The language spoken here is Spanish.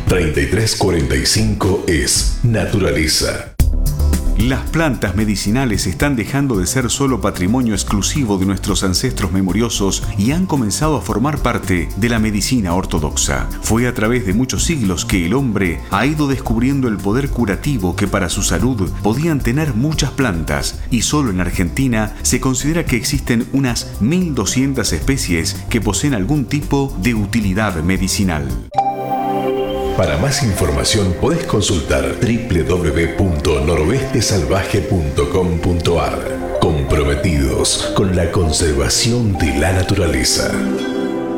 3345 es naturaleza. Las plantas medicinales están dejando de ser solo patrimonio exclusivo de nuestros ancestros memoriosos y han comenzado a formar parte de la medicina ortodoxa. Fue a través de muchos siglos que el hombre ha ido descubriendo el poder curativo que para su salud podían tener muchas plantas, y solo en Argentina se considera que existen unas 1200 especies que poseen algún tipo de utilidad medicinal. Para más información podés consultar www.noroestesalvaje.com.ar. Comprometidos con la conservación de la naturaleza.